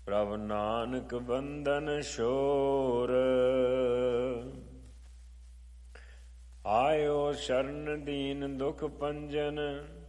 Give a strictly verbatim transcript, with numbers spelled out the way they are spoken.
ਪ੍ਰਭ ਨਾਨਕ ਬੰਧਨ ਛੋਰ। ਆਇਓ ਸ਼ਰਨ ਦੀਨ ਦੁਖ ਭੰਜਨ